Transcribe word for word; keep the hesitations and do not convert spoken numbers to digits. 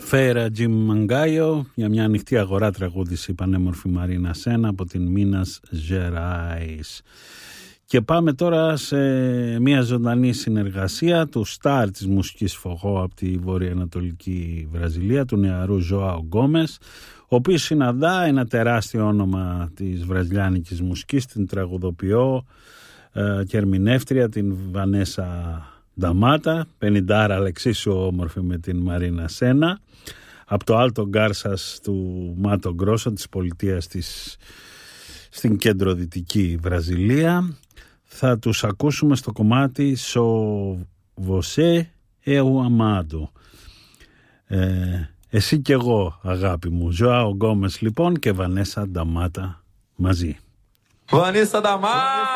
Φέρα Τζιμ Μαγκάιο, για μια ανοιχτή αγορά τραγούδηση η πανέμορφη Μαρίνα Σένα από την Μίνας Γεράης. Και πάμε τώρα σε μια ζωντανή συνεργασία του στάρ της μουσικής Φωγό από τη βορειοανατολική Βραζιλία, του νεαρού Ζωάο Γκόμες, ο οποίος συναντά ένα τεράστιο όνομα της βραζιλιάνικης μουσικής, την τραγουδοποιό ε, και ερμηνεύτρια, την Βανέσα Νταμάτα, πενηντάρα αλλά εξίσου όμορφη με την Μαρίνα Σένα, από το Άλτο Γκάρσας του Μάτο Γκρόσο, της πολιτείας της στην κεντροδυτική Βραζιλία. Θα τους ακούσουμε στο κομμάτι «Σο Βοσέ Εου Αμάντο». Ε, εσύ και εγώ, αγάπη μου. Ζωάο Γκόμες λοιπόν και Βανέσα Νταμάτα μαζί. Vanessa Damata.